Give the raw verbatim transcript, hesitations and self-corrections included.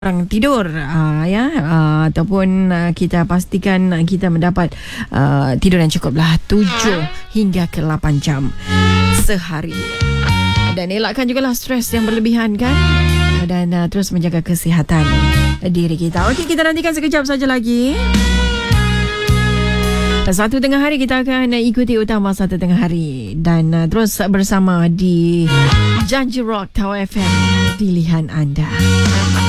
Orang tidur uh, ya uh, ataupun uh, kita pastikan uh, kita mendapat uh, tidur yang cukuplah tujuh hingga ke lapan jam sehari, dan elakkan jugalah stres yang berlebihan kan, dan uh, terus menjaga kesihatan diri kita. Okey, kita nantikan sekejap saja lagi. Satu tengah hari kita akan ikuti utama satu tengah hari, dan uh, terus bersama di Janji Rock Tower F M, pilihan anda.